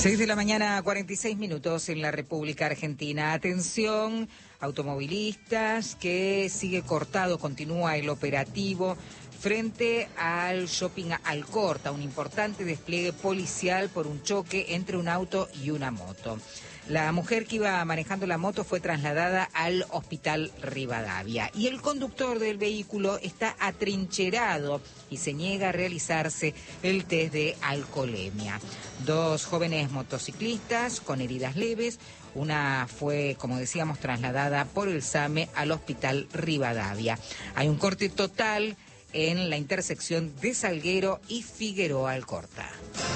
6 de la mañana, 46 minutos en la República Argentina. Atención, automovilistas, que sigue cortado, continúa el operativo frente al shopping Alcorta, un importante despliegue policial por un choque entre un auto y una moto. La mujer que iba manejando la moto fue trasladada al hospital Rivadavia y el conductor del vehículo está atrincherado y se niega a realizarse el test de alcoholemia. Dos jóvenes motociclistas con heridas leves, una fue, como decíamos, trasladada por el SAME al hospital Rivadavia. Hay un corte total en la intersección de Salguero y Figueroa Alcorta.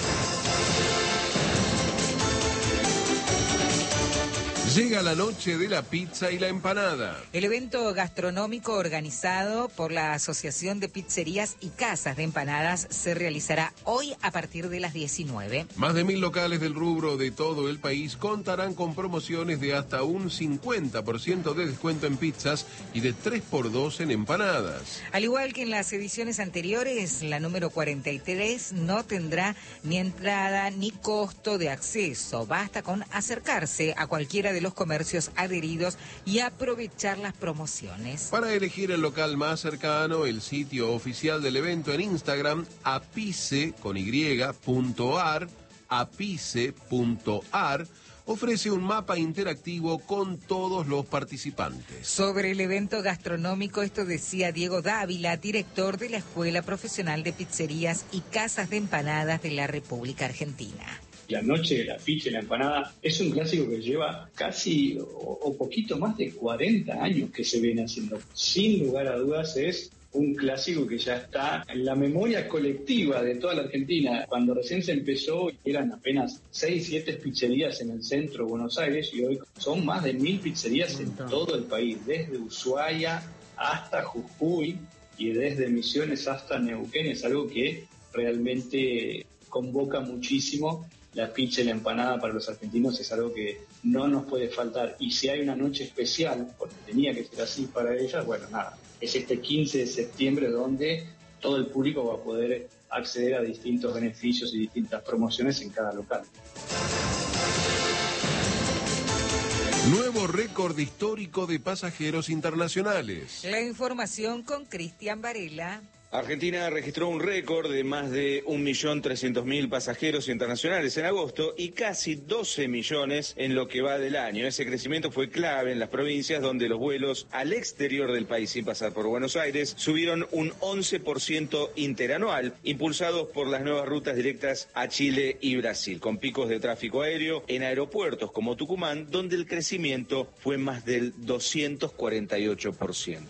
Llega la noche de la pizza y la empanada. El evento gastronómico organizado por la Asociación de Pizzerías y Casas de Empanadas se realizará hoy a partir de las 19. Más de 1.000 locales del rubro de todo el país contarán con promociones de hasta un 50% de descuento en pizzas y de 3x2 en empanadas. Al igual que en las ediciones anteriores, la número 43 no tendrá ni entrada ni costo de acceso. Basta con acercarse a cualquiera de los comercios adheridos y aprovechar las promociones. Para elegir el local más cercano, el sitio oficial del evento en Instagram, apice.ar, ofrece un mapa interactivo con todos los participantes. Sobre el evento gastronómico, esto decía Diego Dávila, director de la Escuela Profesional de Pizzerías y Casas de Empanadas de la República Argentina. La noche de la pizza y la empanada es un clásico que lleva casi o poquito más de 40 años que se viene haciendo. Sin lugar a dudas es un clásico que ya está en la memoria colectiva de toda la Argentina. Cuando recién se empezó eran apenas 6, 7 pizzerías en el centro de Buenos Aires y hoy son más de 1.000 pizzerías en todo el país, desde Ushuaia hasta Jujuy y desde Misiones hasta Neuquén. Es algo que realmente convoca muchísimo. La pizza y la empanada para los argentinos es algo que no nos puede faltar. Y si hay una noche especial, porque tenía que ser así para ellas, bueno, nada, es este 15 de septiembre donde todo el público va a poder acceder a distintos beneficios y distintas promociones en cada local. Nuevo récord histórico de pasajeros internacionales. La información con Cristian Varela. Argentina registró un récord de más de 1.300.000 pasajeros internacionales en agosto y casi 12 millones en lo que va del año. Ese crecimiento fue clave en las provincias donde los vuelos al exterior del país sin pasar por Buenos Aires subieron un 11% interanual, impulsados por las nuevas rutas directas a Chile y Brasil, con picos de tráfico aéreo en aeropuertos como Tucumán, donde el crecimiento fue más del 248%.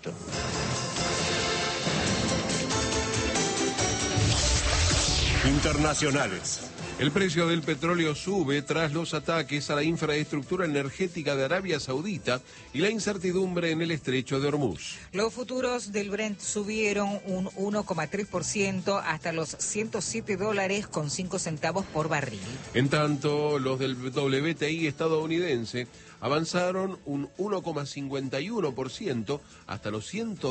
Internacionales. El precio del petróleo sube tras los ataques a la infraestructura energética de Arabia Saudita y la incertidumbre en el estrecho de Hormuz. Los futuros del Brent subieron un 1,3% hasta los $107.05 por barril. En tanto, los del WTI estadounidense avanzaron un 1,51% hasta los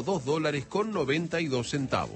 $102.92.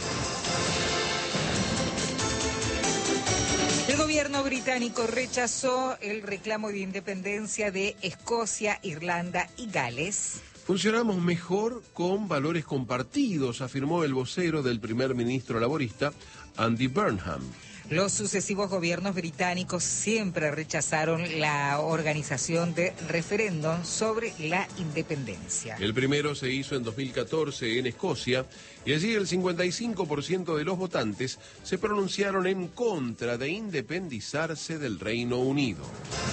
El gobierno británico rechazó el reclamo de independencia de Escocia, Irlanda y Gales. Funcionamos mejor con valores compartidos, afirmó el vocero del primer ministro laborista, Andy Burnham. Los sucesivos gobiernos británicos siempre rechazaron la organización de referéndum sobre la independencia. El primero se hizo en 2014 en Escocia y allí el 55% de los votantes se pronunciaron en contra de independizarse del Reino Unido.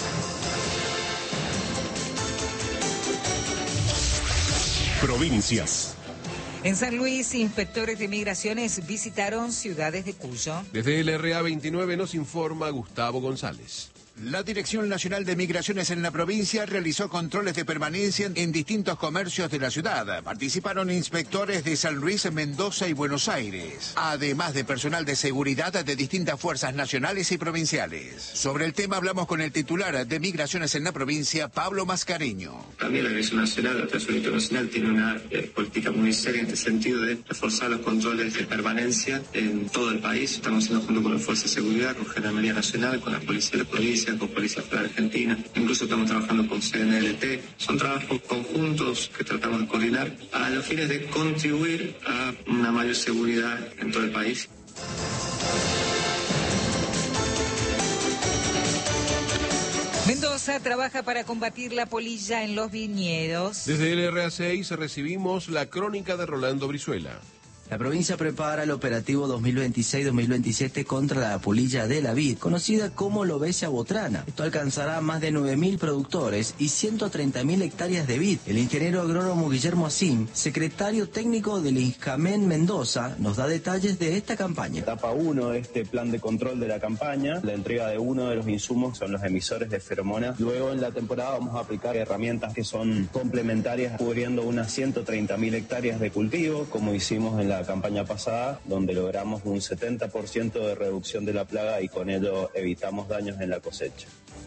Provincias. En San Luis, inspectores de migraciones visitaron ciudades de Cuyo. Desde el RA29 nos informa Gustavo González. La Dirección Nacional de Migraciones en la provincia realizó controles de permanencia en distintos comercios de la ciudad. Participaron inspectores de San Luis, Mendoza y Buenos Aires, además de personal de seguridad de distintas fuerzas nacionales y provinciales. Sobre el tema hablamos con el titular de Migraciones en la provincia, Pablo Mascareño. También la Dirección Nacional, la Operación Internacional, tiene una política muy seria en este sentido de reforzar los controles de permanencia en todo el país. Estamos haciendo junto con las fuerzas de seguridad, con Gendarmería Nacional, con la Policía de la provincia, provincias o Policía Federal Argentina. Incluso estamos trabajando con CNLT. Son trabajos conjuntos que tratamos de coordinar a los fines de contribuir a una mayor seguridad en todo el país. Mendoza trabaja para combatir la polilla en los viñedos. Desde el RA6 recibimos la crónica de Rolando Brizuela. La provincia prepara el operativo 2026-2027 contra la polilla de la vid, conocida como Lobesia botrana. Esto alcanzará más de 9.000 productores y 130.000 hectáreas de vid. El ingeniero agrónomo Guillermo Asim, secretario técnico del INJAMEN Mendoza, nos da detalles de esta campaña. Etapa 1 de este plan de control de la campaña, la entrega de uno de los insumos son los emisores de feromona. Luego en la temporada vamos a aplicar herramientas que son complementarias, cubriendo unas 130.000 hectáreas de cultivo, como hicimos en la campaña pasada, donde logramos un 70% de reducción de la plaga y con ello evitamos daños en la cosecha.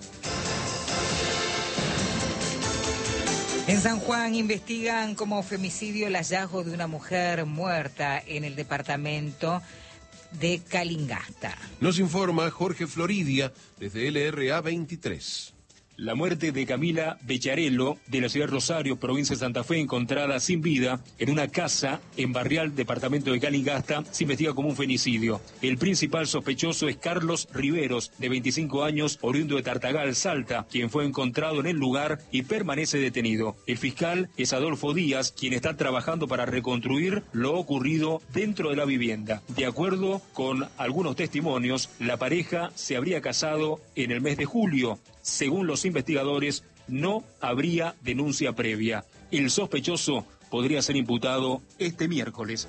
En San Juan investigan como femicidio el hallazgo de una mujer muerta en el departamento de Calingasta. Nos informa Jorge Floridia desde LRA 23. La muerte de Camila Becharello, de la ciudad de Rosario, provincia de Santa Fe, encontrada sin vida en una casa en Barrial, departamento de Calingasta, se investiga como un femicidio. El principal sospechoso es Carlos Riveros, de 25 años, oriundo de Tartagal, Salta, quien fue encontrado en el lugar y permanece detenido. El fiscal es Adolfo Díaz, quien está trabajando para reconstruir lo ocurrido dentro de la vivienda. De acuerdo con algunos testimonios, la pareja se habría casado en el mes de julio. Según los investigadores, no habría denuncia previa. El sospechoso podría ser imputado este miércoles.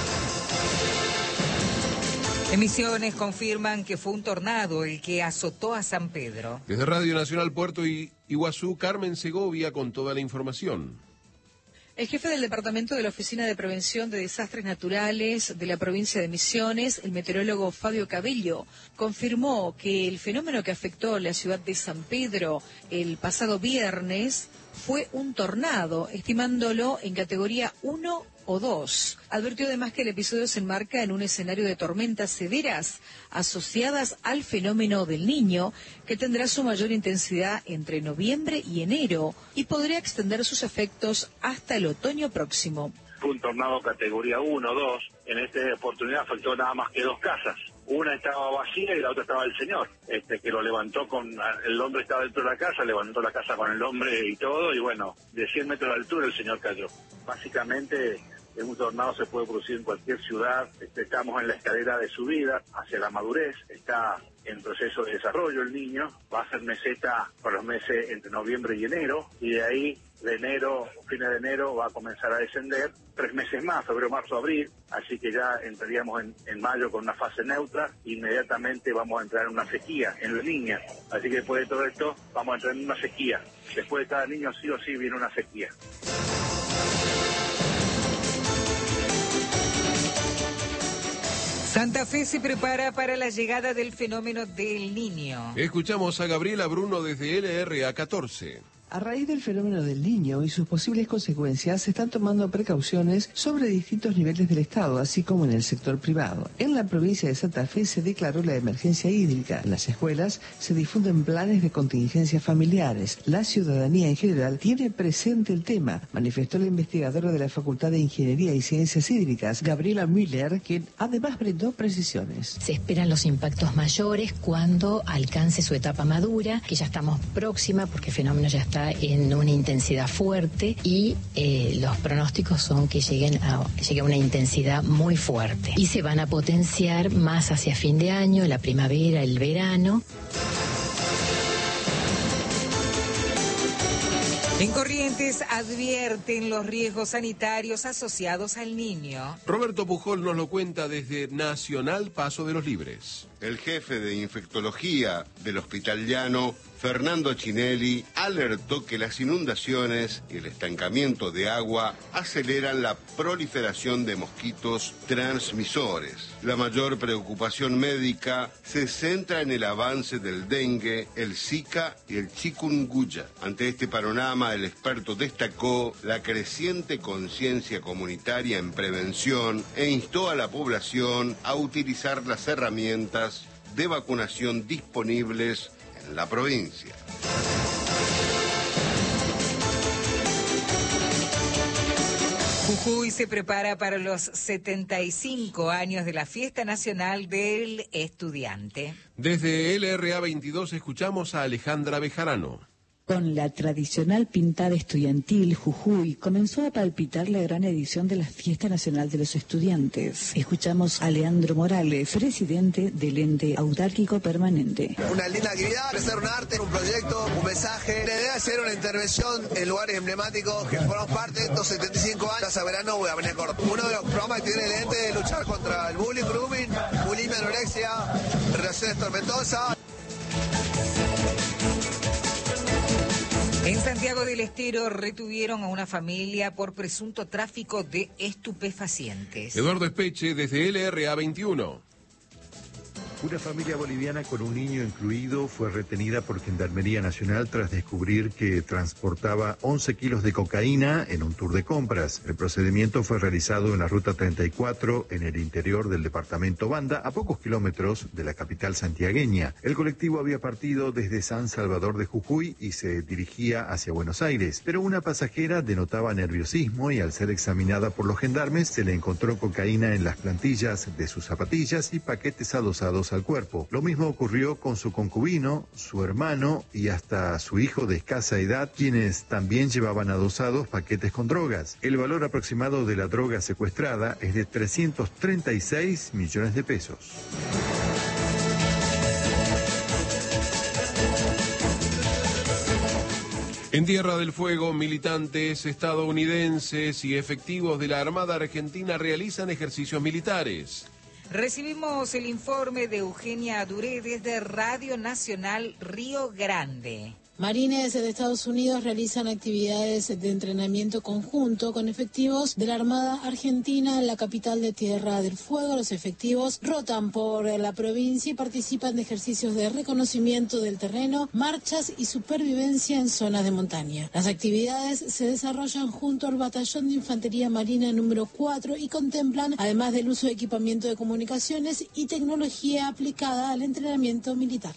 Emisiones confirman que fue un tornado el que azotó a San Pedro. Desde Radio Nacional Puerto Iguazú, Carmen Segovia con toda la información. El jefe del Departamento de la Oficina de Prevención de Desastres Naturales de la provincia de Misiones, el meteorólogo Fabio Cabello, confirmó que el fenómeno que afectó la ciudad de San Pedro el pasado viernes fue un tornado, estimándolo en categoría 1 o 2. Advirtió además que el episodio se enmarca en un escenario de tormentas severas asociadas al fenómeno del Niño, que tendrá su mayor intensidad entre noviembre y enero y podría extender sus efectos hasta el otoño próximo. Fue un tornado categoría 1 o 2. En esta oportunidad afectó nada más que 2 casas. Una estaba vacía y la otra estaba el señor, que lo levantó el hombre estaba dentro de la casa, levantó la casa con el hombre y todo, y bueno, de 100 metros de altura el señor cayó. Básicamente, un tornado se puede producir en cualquier ciudad. Estamos en la escalera de subida hacia la madurez, está en proceso de desarrollo el niño, va a ser meseta por los meses entre noviembre y enero, y de ahí de enero, fines de enero, va a comenzar a descender 3 meses más, febrero, marzo, abril, así que ya entraríamos en mayo con una fase neutra, inmediatamente vamos a entrar en una sequía en la niña, así que después de todo esto vamos a entrar en una sequía, después de cada niño sí o sí viene una sequía. Santa Fe se prepara para la llegada del fenómeno del Niño. Escuchamos a Gabriela Bruno desde LRA 14. A raíz del fenómeno del Niño y sus posibles consecuencias, se están tomando precauciones sobre distintos niveles del Estado, así como en el sector privado. En la provincia de Santa Fe se declaró la emergencia hídrica. En las escuelas se difunden planes de contingencia familiares. La ciudadanía en general tiene presente el tema, manifestó la investigadora de la Facultad de Ingeniería y Ciencias Hídricas, Gabriela Müller, quien además brindó precisiones. Se esperan los impactos mayores cuando alcance su etapa madura, que ya estamos próxima porque el fenómeno ya está en una intensidad fuerte y los pronósticos son que llegue a una intensidad muy fuerte y se van a potenciar más hacia fin de año, la primavera, el verano. En Corrientes advierten los riesgos sanitarios asociados al niño. Roberto Pujol nos lo cuenta desde Nacional Paso de los Libres. El jefe de infectología del Hospital Llano, Fernando Chinelli, alertó que las inundaciones y el estancamiento de agua aceleran la proliferación de mosquitos transmisores. La mayor preocupación médica se centra en el avance del dengue, el Zika y el chikungunya. Ante este panorama, el experto destacó la creciente conciencia comunitaria en prevención e instó a la población a utilizar las herramientas de vacunación disponibles la provincia. Jujuy se prepara para los 75 años de la Fiesta Nacional del Estudiante. Desde LRA 22 escuchamos a Alejandra Bejarano. Con la tradicional pintada estudiantil, Jujuy comenzó a palpitar la gran edición de la Fiesta Nacional de los Estudiantes. Escuchamos a Leandro Morales, presidente del ente autárquico permanente. Una linda actividad, hacer un arte, un proyecto, un mensaje. La idea es hacer una intervención en lugares emblemáticos que formamos parte de estos 75 años. Casa Verano, voy a venir corto. Uno de los programas que tiene el ente es luchar contra el bullying, grooming, bulimia, anorexia, relaciones tormentosas. En Santiago del Estero retuvieron a una familia por presunto tráfico de estupefacientes. Eduardo Espeche, desde LRA 21. Una familia boliviana con un niño incluido fue retenida por Gendarmería Nacional tras descubrir que transportaba 11 kilos de cocaína en un tour de compras. El procedimiento fue realizado en la Ruta 34 en el interior del departamento Banda, a pocos kilómetros de la capital santiagueña. El colectivo había partido desde San Salvador de Jujuy y se dirigía hacia Buenos Aires, pero una pasajera denotaba nerviosismo y al ser examinada por los gendarmes se le encontró cocaína en las plantillas de sus zapatillas y paquetes adosados al cuerpo. Lo mismo ocurrió con su concubino, su hermano y hasta su hijo de escasa edad, quienes también llevaban adosados paquetes con drogas. El valor aproximado de la droga secuestrada es de 336 millones de pesos. En Tierra del Fuego, militantes estadounidenses y efectivos de la Armada Argentina realizan ejercicios militares. Recibimos el informe de Eugenia Duré desde Radio Nacional Río Grande. Marines de Estados Unidos realizan actividades de entrenamiento conjunto con efectivos de la Armada Argentina en la capital de Tierra del Fuego. Los efectivos rotan por la provincia y participan de ejercicios de reconocimiento del terreno, marchas y supervivencia en zonas de montaña. Las actividades se desarrollan junto al Batallón de Infantería Marina número 4 y contemplan, además del uso de equipamiento de comunicaciones y tecnología aplicada al entrenamiento militar.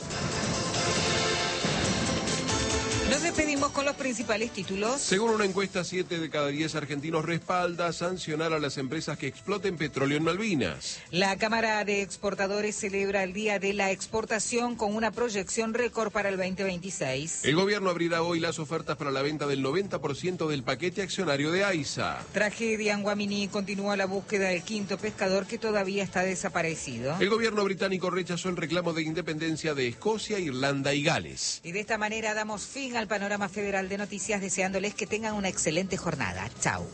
Nos despedimos con los principales títulos. Según una encuesta, 7 de cada 10 argentinos respalda sancionar a las empresas que exploten petróleo en Malvinas. La Cámara de Exportadores celebra el Día de la Exportación con una proyección récord para el 2026. El gobierno abrirá hoy las ofertas para la venta del 90% del paquete accionario de AISA. Tragedia en Guaminí, continúa la búsqueda del quinto pescador que todavía está desaparecido. El gobierno británico rechazó el reclamo de independencia de Escocia, Irlanda y Gales. Y de esta manera damos fin al panorama federal de noticias, deseándoles que tengan una excelente jornada. Chao.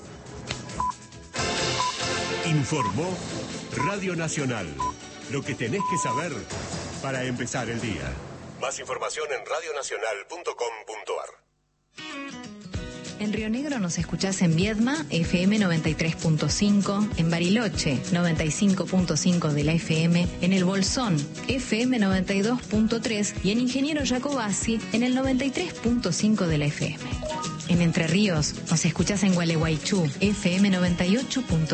Informó Radio Nacional. Lo que tenés que saber para empezar el día. Más información en radionacional.com.ar. En Río Negro nos escuchás en Viedma, FM 93.5, en Bariloche, 95.5 de la FM, en El Bolsón, FM 92.3 y en Ingeniero Jacobasi, en el 93.5 de la FM. En Entre Ríos nos escuchás en Gualeguaychú, FM 98.5.